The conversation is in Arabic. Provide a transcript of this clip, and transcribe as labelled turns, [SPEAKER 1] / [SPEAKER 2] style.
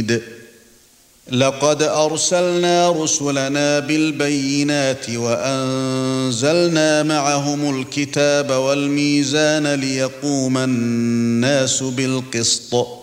[SPEAKER 1] حميد. لقد أرسلنا رسلنا بالبينات وأنزلنا معهم الكتاب والميزان ليقوم الناس بالقسط